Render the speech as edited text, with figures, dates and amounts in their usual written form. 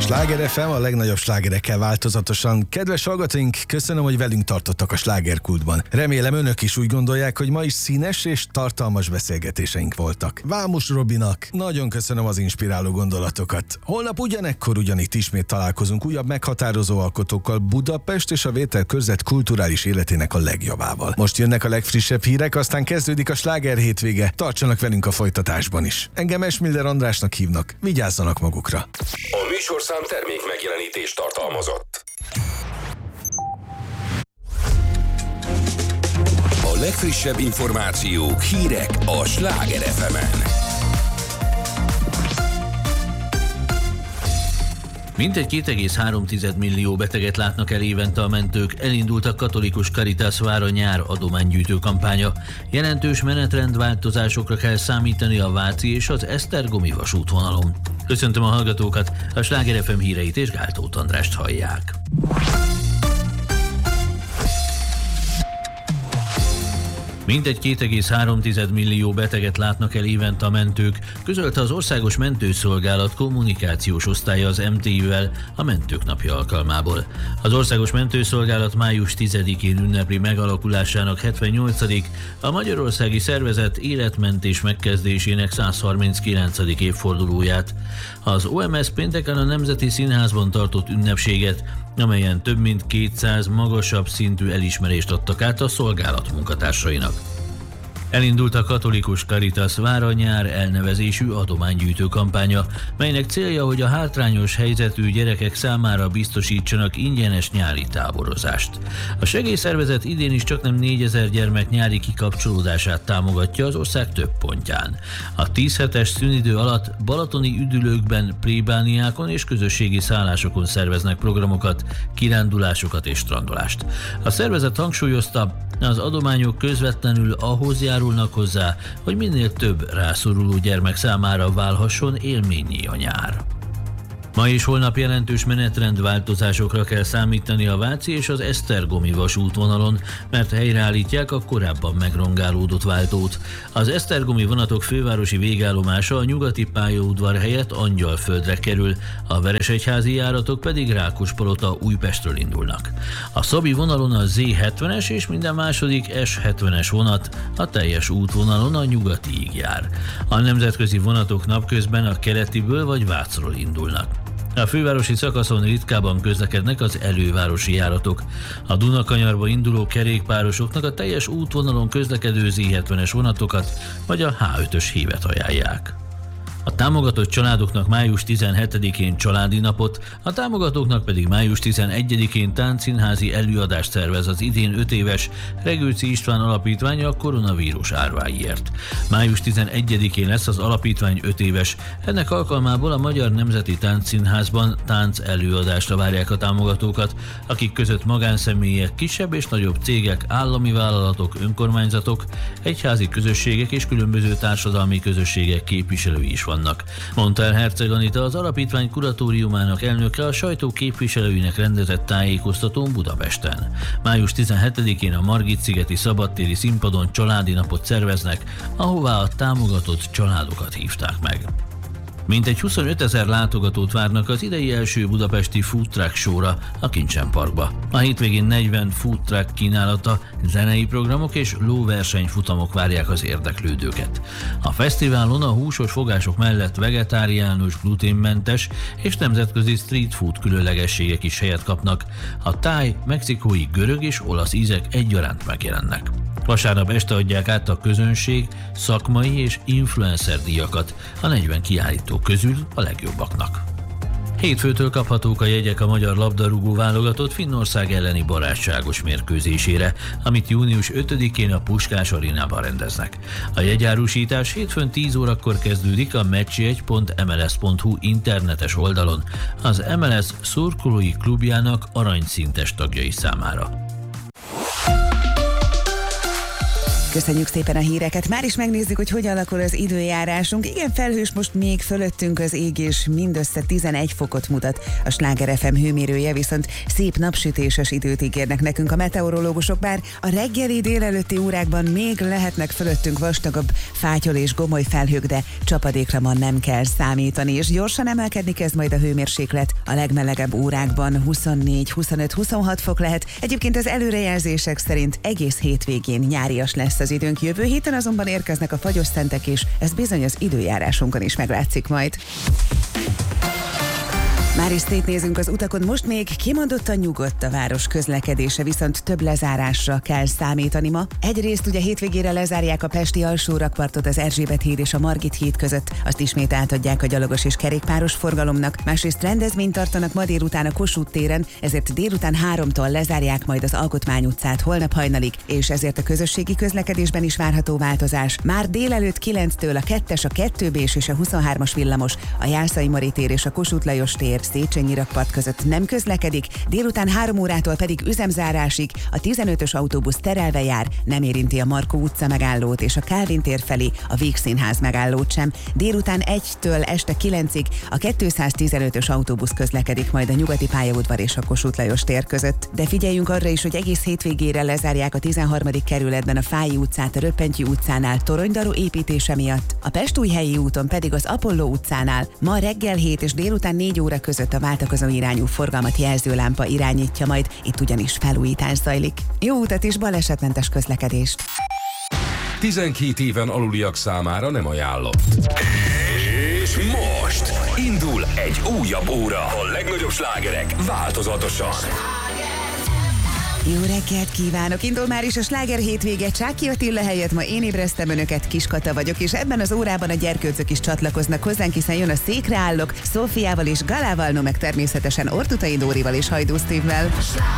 Sláger FM, a legnagyobb slágerekkel változatosan. Kedves hallgatóink, köszönöm, hogy velünk tartottak a slágerkultban. Remélem önök is úgy gondolják, hogy ma is színes és tartalmas beszélgetéseink voltak. Vámos Robinak nagyon köszönöm az inspiráló gondolatokat. Holnap ugyanekkor ugyanitt ismét találkozunk újabb meghatározó alkotókkal Budapest és a Vételkörzet kulturális életének a legjavával. Most jönnek a legfrissebb hírek, aztán kezdődik a sláger hétvége. Tartsanak velünk a folytatásban is. Engem Esmiller Andrásnak hívnak. Vigyázzanak magukra. A műsorszám termék megjelenítést tartalmazott. A legfrissebb információk, hírek a Sláger FM-en. Mintegy 2,3 millió beteget látnak el évente a mentők, elindult a Katolikus Caritas Vára-nyár adománygyűjtő kampánya. Jelentős menetrendváltozásokra kell számítani a Váci és az esztergomi vasútvonalon. Köszöntöm a hallgatókat, a Sláger FM híreit és Gál Tóth Andrást hallják. Mintegy 2,3 millió beteget látnak el évente a mentők, közölte az Országos Mentőszolgálat kommunikációs osztálya az MTI-vel a Mentők Napja alkalmából. Az Országos Mentőszolgálat május 10-én ünnepli megalakulásának 78. a Magyarországi Szervezet életmentés megkezdésének 139. évfordulóját. Az OMS pénteken a Nemzeti Színházban tartott ünnepséget, amelyen több mint 200 magasabb szintű elismerést adtak át a szolgálat munkatársainak. Elindult a Katolikus Caritas Vára-nyár elnevezésű adománygyűjtő kampánya, melynek célja, hogy a hátrányos helyzetű gyerekek számára biztosítsanak ingyenes nyári táborozást. A segélyszervezet idén is csaknem 4000 gyermek nyári kikapcsolódását támogatja az ország több pontján. A 10 hetes szünidő alatt balatoni üdülőkben, plébániákon és közösségi szállásokon szerveznek programokat, kirándulásokat és strandolást. A szervezet hangsúlyozta, az adományok közvetlenül ahhoz járulnak hozzá, hogy minél több rászoruló gyermek számára válhasson élménnyé a nyár. Ma és holnap jelentős menetrendváltozásokra kell számítani a Váci és az esztergomi vasútvonalon, mert helyreállítják a korábban megrongálódott váltót. Az esztergomi vonatok fővárosi végállomása a nyugati pályaudvar helyett Angyalföldre kerül, a veresegyházi járatok pedig Rákospalota Újpestről indulnak. A szabi vonalon a Z70-es és minden második S70-es vonat a teljes útvonalon a nyugatiig jár. A nemzetközi vonatok napközben a keletiből vagy Vácról indulnak. A fővárosi szakaszon ritkában közlekednek az elővárosi járatok. A Dunakanyarba induló kerékpárosoknak a teljes útvonalon közlekedő Z70-es vonatokat vagy a H5-ös hívet ajánlják. A támogatott családoknak május 17-én családi napot, a támogatóknak pedig május 11-én táncszínházi előadást szervez az idén 5 éves Regőci István Alapítvány a koronavírus árváiért. Május 11-én lesz az alapítvány 5 éves, ennek alkalmából a Magyar Nemzeti Táncszínházban tánc előadásra várják a támogatókat, akik között magánszemélyek, kisebb és nagyobb cégek, állami vállalatok, önkormányzatok, egyházi közösségek és különböző társadalmi közösségek képviselői is vannak, mondta el Herceg Anita, az alapítvány kuratóriumának elnöke a sajtó képviselőinek rendezett tájékoztatón Budapesten. Május 17-én a Margit-szigeti szabadtéri színpadon családi napot szerveznek, ahová a támogatott családokat hívták meg. Mintegy 25 000 látogatót várnak az idei első budapesti food truck showra a Kincsen Parkba. A hétvégén 40 food truck kínálata, zenei programok és lóversenyfutamok várják az érdeklődőket. A fesztiválon a húsos fogások mellett vegetáriánus, gluténmentes és nemzetközi street food különlegességek is helyet kapnak. A táj, mexikói, görög és olasz ízek egyaránt megjelennek. Vasárnap este adják át a közönség, szakmai és influencer díjakat a 40 kiállító közül a legjobbaknak. Hétfőtől kaphatók a jegyek a magyar labdarúgó válogatott Finnország elleni barátságos mérkőzésére, amit június 5-én a Puskás Arénában rendeznek. A jegyárusítás hétfőn 10 órakor kezdődik a matchjegy.mls.hu internetes oldalon az MLS szurkolói klubjának aranyszintes tagjai számára. Köszönjük szépen a híreket. Már is megnézzük, hogy hogyan alakul az időjárásunk. Igen, felhős, most még fölöttünk az ég, és mindössze 11 fokot mutat a Sláger FM hőmérője, viszont szép napsütéses időt ígérnek nekünk a meteorológusok, bár a reggeli délelőtti órákban még lehetnek fölöttünk vastagabb fátyol és gomoly felhők, de csapadékra ma nem kell számítani, és gyorsan emelkedni kezd majd a hőmérséklet. A legmelegebb órákban 24, 25, 26 fok lehet. Egyébként az előrejelzések szerint egész hétvégén nyárias lesz az időnk, jövő héten azonban érkeznek a fagyos szentek, és ez bizony az időjárásunkon is meglátszik majd. Már is szétnézünk az utakon, most még kimondottan nyugodt a város közlekedése, viszont több lezárásra kell számítani ma. Egyrészt ugye hétvégére lezárják a pesti alsórakpartot az Erzsébet híd és a Margit híd között, azt ismét átadják a gyalogos és kerékpáros forgalomnak, másrészt rendezvényt tartanak ma délután a Kossuth téren, ezért délután 3-tól lezárják majd az Alkotmány utcát holnap hajnalig, és ezért a közösségi közlekedésben is várható változás. Már délelőtt 9-től a 2-es, a 2B-s és a 23-as villamos, a Jászai Mari tér és a Kossuth Lajos tér, Széchenyi rakpart között nem közlekedik, délután 3 órától pedig üzemzárásig a 15-ös autóbusz terelve jár, nem érinti a Markó utca megállót és a Kálvin tér felé a Vígszínház megállót sem. Délután 1-től este 9-ig a 215-ös autóbusz közlekedik majd a Nyugati pályaudvar és a Kossuth Lajos tér között. De figyeljünk arra is, hogy egész hétvégére lezárják a 13. kerületben a Fályi utcát a Röppentyű utcánál toronydarú építése miatt, a Pestújhelyi úton pedig az Apolló utcánál ma reggel 7 és délután 4 óra között a váltakozó irányú forgalmat jelzőlámpa irányítja majd, itt ugyanis felújítás zajlik. Jó utat és balesetmentes közlekedést! 12 éven aluliak számára nem ajánlott. És most indul egy újabb óra. A legnagyobb slágerek változatosan. Jó reggelt kívánok! Indul már is a sláger hétvége. Csáki Attila helyett ma én ébresztem önöket, Kiskata vagyok, és ebben az órában a gyerkőcök is csatlakoznak hozzánk, hiszen jön a Székre állok, Szófiával és Galával, no meg természetesen Ortutai Dórival és Hajdú Steve-vel.